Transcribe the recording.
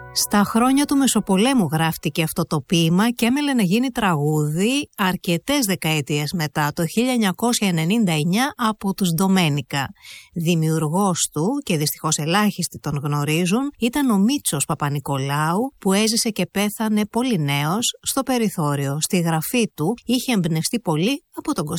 Στα χρόνια του Μεσοπολέμου γράφτηκε αυτό το ποίημα και έμελε να γίνει τραγούδι αρκετές δεκαετίες μετά, το 1999, από τους Ντομένικα. Δημιουργός του, και δυστυχώς ελάχιστοι τον γνωρίζουν, ήταν ο Μίτσος Παπανικολάου, που έζησε και πέθανε πολύ νέος στο περιθώριο. Στη γραφή του είχε εμπνευστεί πολύ από τον Κώστα